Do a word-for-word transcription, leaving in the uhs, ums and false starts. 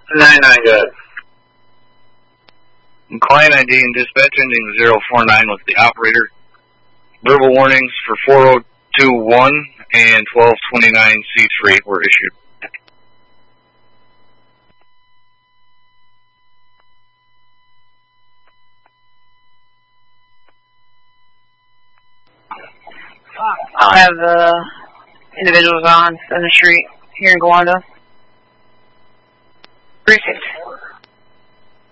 nine nine, go ahead. Client I D and dispatch ending zero four nine with the operator. Verbal warnings for four oh two one and twelve twenty-nine C three were issued. I'll have uh, individuals on Center Street here in Gowanda. Precinct.